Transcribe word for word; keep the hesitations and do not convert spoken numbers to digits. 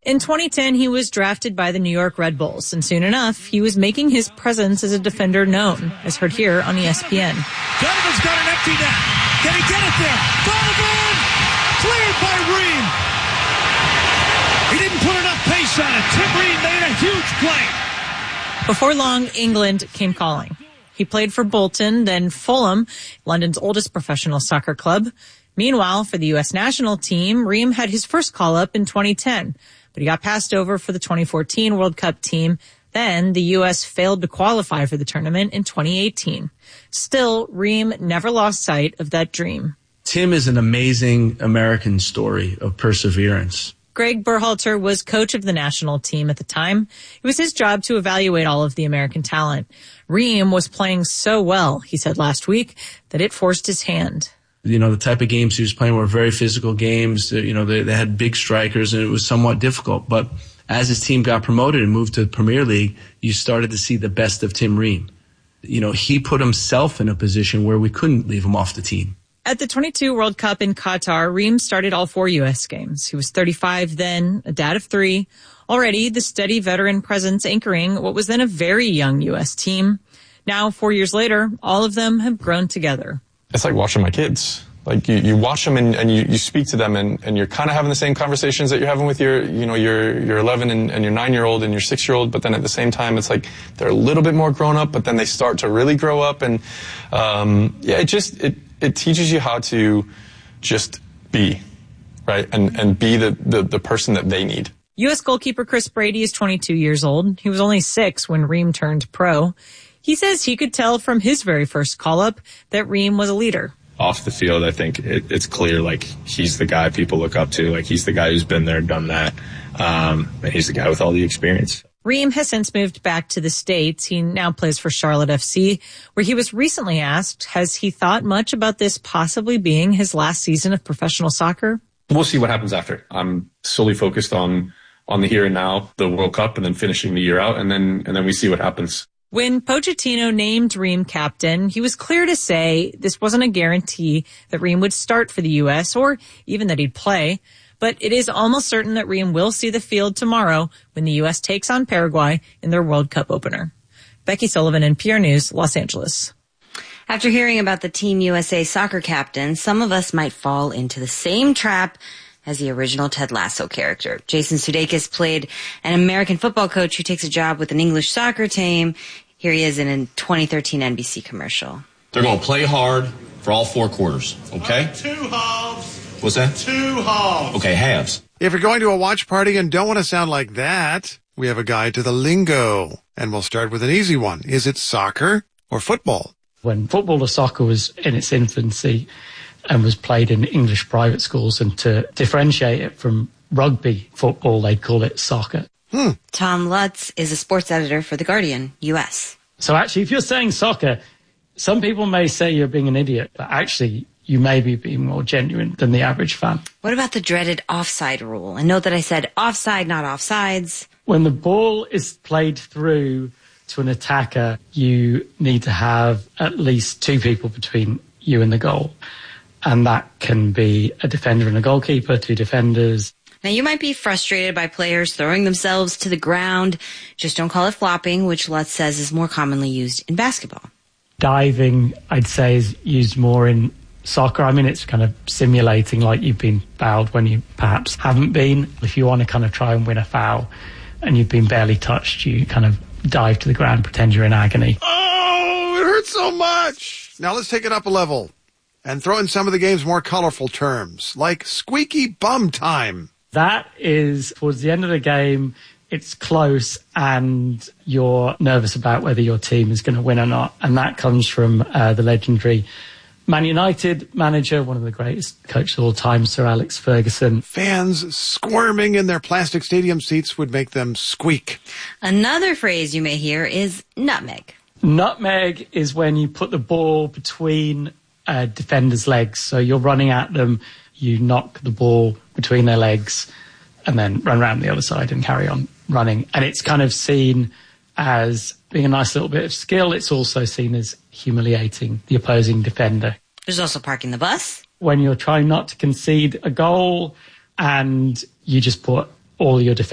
In twenty ten, he was drafted by the New York Red Bulls, and soon enough, he was making his presence as a defender known, as heard here on E S P N. Donovan's got an empty net. Can he get it there? Donovan! Cleared by Ream. He didn't put enough pace on it. Tim Ream made a huge play. Before long, England came calling. He played for Bolton, then Fulham, London's oldest professional soccer club. Meanwhile, for the U S national team, Ream had his first call-up in twenty ten. But he got passed over for the twenty fourteen World Cup team. Then the U S failed to qualify for the tournament in twenty eighteen. Still, Ream never lost sight of that dream. Tim is an amazing American story of perseverance. Greg Berhalter was coach of the national team at the time. It was his job to evaluate all of the American talent. Ream was playing so well, he said last week, that it forced his hand. You know, the type of games he was playing were very physical games. You know, they, they had big strikers, and it was somewhat difficult. But as his team got promoted and moved to the Premier League, you started to see the best of Tim Ream. You know, he put himself in a position where we couldn't leave him off the team. At the twenty-two World Cup in Qatar, Ream started all four U S games. He was thirty-five then, a dad of three. Already the steady veteran presence anchoring what was then a very young U S team. Now, four years later, all of them have grown together. It's like watching my kids. Like you, you watch them and, and you, you speak to them and, and you're kind of having the same conversations that you're having with your, you know, your, your eleven and, and your nine year old and your six year old. But then at the same time, it's like they're a little bit more grown up, but then they start to really grow up. And, um, yeah, it just, it, it teaches you how to just be, right? And, and be the, the, the person that they need. U S goalkeeper Chris Brady is twenty-two years old. He was only six when Ream turned pro. He says he could tell from his very first call-up that Ream was a leader. Off the field, I think it, it's clear, like, he's the guy people look up to. Like, he's the guy who's been there, done that. Um, and he's the guy with all the experience. Ream has since moved back to the States. He now plays for Charlotte F C, where he was recently asked, has he thought much about this possibly being his last season of professional soccer? We'll see what happens after. I'm solely focused on, on the here and now, the World Cup, and then finishing the year out, and then, and then we see what happens. When Pochettino named Ream captain, he was clear to say this wasn't a guarantee that Ream would start for the U S or even that he'd play. But it is almost certain that Ream will see the field tomorrow when the U S takes on Paraguay in their World Cup opener. Becky Sullivan, N P R News, Los Angeles. After hearing about the Team U S A soccer captain, some of us might fall into the same trap as the original Ted Lasso character. Jason Sudeikis played an American football coach who takes a job with an English soccer team. Here he is in a twenty thirteen N B C commercial. They're going to play hard for all four quarters, okay? Two halves. What's that? Two halves. Okay, halves. If you're going to a watch party and don't want to sound like that, we have a guide to the lingo. And we'll start with an easy one. Is it soccer or football? When football or soccer was in its infancy and was played in English private schools, and to differentiate it from rugby football, they'd call it soccer. Hmm. Tom Lutz is a sports editor for The Guardian, U S. So actually, if you're saying soccer, some people may say you're being an idiot, but actually you may be being more genuine than the average fan. What about the dreaded offside rule? And note that I said offside, not offsides. When the ball is played through to an attacker, you need to have at least two people between you and the goal. And that can be a defender and a goalkeeper, two defenders. Now, you might be frustrated by players throwing themselves to the ground. Just don't call it flopping, which Lutz says is more commonly used in basketball. Diving, I'd say, is used more in soccer. I mean, it's kind of simulating like you've been fouled when you perhaps haven't been. If you want to kind of try and win a foul and you've been barely touched, you kind of dive to the ground, pretend you're in agony. Oh, it hurts so much. Now let's take it up a level and throw in some of the game's more colorful terms, like squeaky bum time. That is towards the end of the game, it's close and you're nervous about whether your team is going to win or not. And that comes from uh, the legendary Man United manager, one of the greatest coaches of all time, Sir Alex Ferguson. Fans squirming in their plastic stadium seats would make them squeak. Another phrase you may hear is nutmeg. Nutmeg is when you put the ball between a defender's legs. So you're running at them, you knock the ball between their legs and then run around the other side and carry on running. And it's kind of seen as being a nice little bit of skill. It's also seen as humiliating the opposing defender. There's also parking the bus. When you're trying not to concede a goal and you just put all your defenders